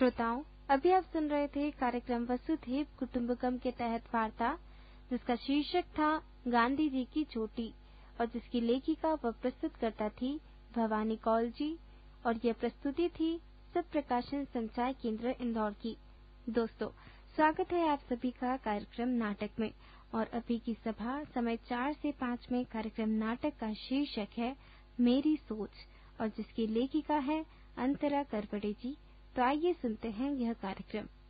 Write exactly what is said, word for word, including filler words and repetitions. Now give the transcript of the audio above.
श्रोताओं, अभी आप सुन रहे थे कार्यक्रम वसुधैव कुटुंबकम के तहत वार्ता, जिसका शीर्षक था गांधी जी की चोटी और जिसकी लेखिका व प्रस्तुतकर्ता थी भवानी कौल जी, और यह प्रस्तुति थी सत्य प्रकाशन संचार केंद्र इंदौर की। दोस्तों, स्वागत है आप सभी का कार्यक्रम नाटक में। और अभी की सभा समय चार से पाँच में कार्यक्रम नाटक का शीर्षक है मेरी सोच और जिसकी लेखिका है अंतरा करबड़े जी। तो आइए सुनते हैं यह कार्यक्रम।